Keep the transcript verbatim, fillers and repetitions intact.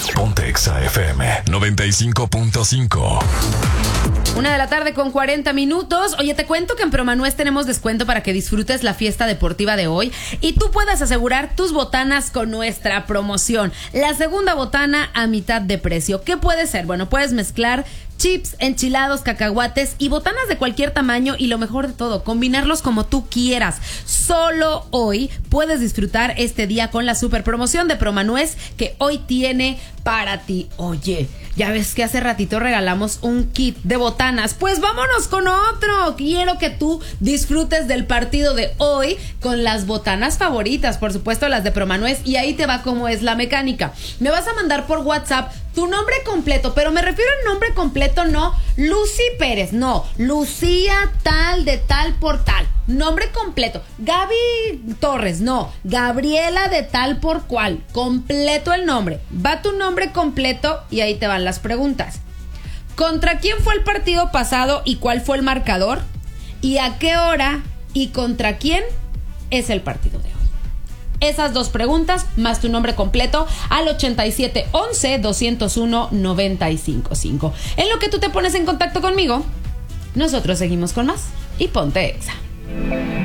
Ponte Exa F M noventa y cinco punto cinco. Una de la tarde con cuarenta minutos. Oye, te cuento que en Promanuez tenemos descuento para que disfrutes la fiesta deportiva de hoy y tú puedas asegurar tus botanas con nuestra promoción. La segunda botana a mitad de precio. ¿Qué puede ser? Bueno, puedes mezclar chips, enchilados, cacahuates y botanas de cualquier tamaño y lo mejor de todo, combinarlos como tú quieras. Solo hoy puedes disfrutar este día con la super promoción de Promanuez que hoy tiene para ti. Oye, ya ves que hace ratito regalamos un kit de botanas. Pues vámonos con otro. Quiero que tú disfrutes del partido de hoy con las botanas favoritas, por supuesto las de Promanuez, y ahí te va cómo es la mecánica. Me vas a mandar por WhatsApp tu nombre completo, pero me refiero al nombre completo, no Lucy Pérez, no, Lucía tal de tal por tal. Nombre completo. Gaby Torres, no, Gabriela de tal por cual. Completo el nombre. Va tu nombre completo y ahí te van las preguntas. ¿Contra quién fue el partido pasado y cuál fue el marcador? ¿Y a qué hora y contra quién es el partido de hoy? Esas dos preguntas, más tu nombre completo, al ochenta y siete once doscientos uno noventa y cinco cinco. En lo que tú te pones en contacto conmigo, nosotros seguimos con más y Ponte Exa.